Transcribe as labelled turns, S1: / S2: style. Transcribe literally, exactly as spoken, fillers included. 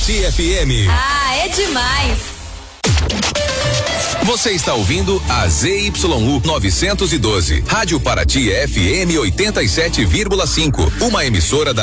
S1: Paraty F M.
S2: Ah, é demais.
S1: Você está ouvindo a Z Y U novecentos e doze, Rádio Paraty F M oitenta e sete vírgula cinco, uma emissora da